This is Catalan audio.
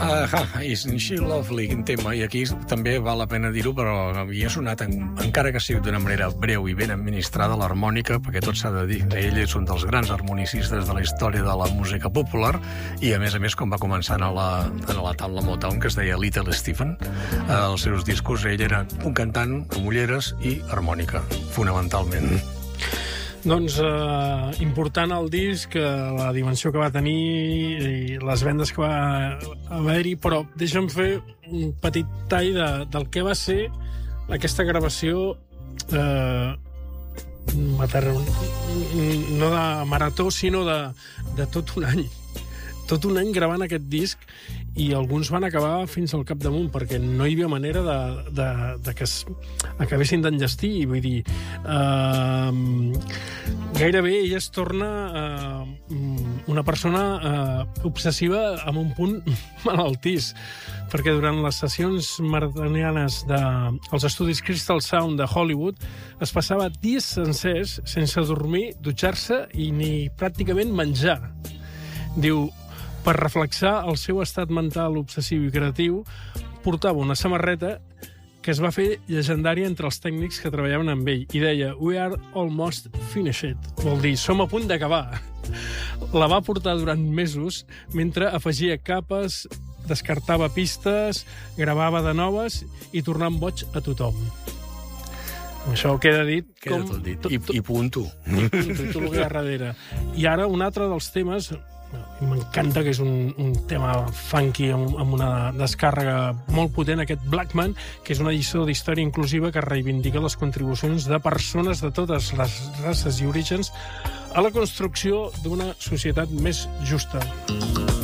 Isn't she lovely? Quin tema. I aquí també val la pena dir-ho, però havia sonat, encara que sigui d'una manera breu i ben administrada, l'harmònica, perquè tot s'ha de dir. Ell és un dels grans harmonicistes de la història de la música popular i, a més, com va començar a la taula Motown, que es deia Little Stephen, als seus discos ell era un cantant amb ulleres i harmònica, fonamentalment. Doncs important el disc, la dimensió que va tenir i les vendes que va haver-hi, però deixa'm fer un petit tall del que va ser aquesta gravació no de marató, sinó de tot un any. Tot un any gravant aquest disc, i alguns van acabar fins al capdamunt, perquè no hi havia manera de que acabessin d'enllestir. Vull dir, gairebé ella es torna una persona obsessiva amb un punt malaltís, perquè durant les sessions maratonianes dels estudis Crystal Sound de Hollywood es passava dies sencers sense dormir, dutxar-se i ni pràcticament menjar. Diu, per reflexar el seu estat mental obsessiu i creatiu, portava una samarreta que es va fer llegendària entre els tècnics que treballaven amb ell, i deia "We are almost finished", vol dir, som a punt d'acabar. La va portar durant mesos mentre afegia capes, descartava pistes, gravava de noves i tornant boig a tothom. Això queda dit. Queda tot dit. I punto. I tot el que hi ha darrere. I ara un altre dels temes, m'encanta, que és un tema funky amb una descàrrega molt potent, aquest Blackman, que és una lliçó d'història inclusiva que reivindica les contribucions de persones de totes les races i orígens a la construcció d'una societat més justa.